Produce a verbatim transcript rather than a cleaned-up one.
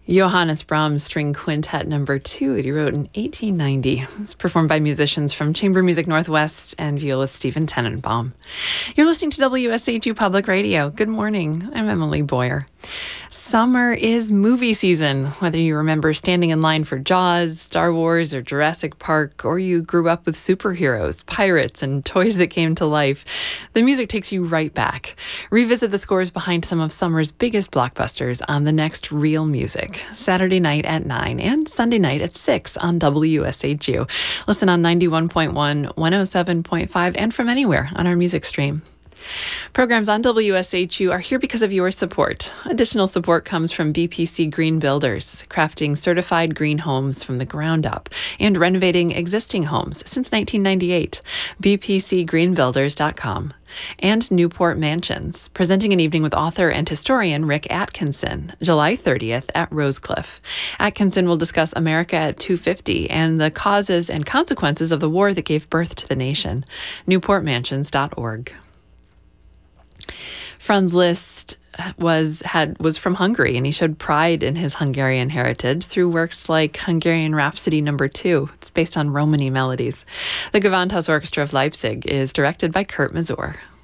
Johannes Brahms String Quintet Number Two that he wrote in eighteen ninety. It's performed by musicians from Chamber Music Northwest and violist Stephen Tenenbaum. You're listening to W S H U Public Radio. Good morning. I'm Emily Boyer. Summer is movie season. Whether you remember standing in line for Jaws, Star Wars, or Jurassic Park, or you grew up with superheroes, pirates, and toys that came to life, the music takes you right back. Revisit the scores behind some of summer's biggest blockbusters on the next Real Music, Saturday night at nine and Sunday night at six on W S H U. Listen on ninety-one point one, one oh seven point five, and from anywhere on our music stream. Programs on W S H U are here because of your support. Additional support comes from B P C Green Builders, crafting certified green homes from the ground up and renovating existing homes since nineteen ninety-eight. b p c green builders dot com. And Newport Mansions, presenting an evening with author and historian Rick Atkinson, July thirtieth at Rosecliff. Atkinson will discuss America at two fifty and the causes and consequences of the war that gave birth to the nation. newport mansions dot org. Franz Liszt was had was from Hungary, and he showed pride in his Hungarian heritage through works like Hungarian Rhapsody Number Two. It's based on Romany melodies. The Gewandhaus Orchestra of Leipzig is directed by Kurt Mazur.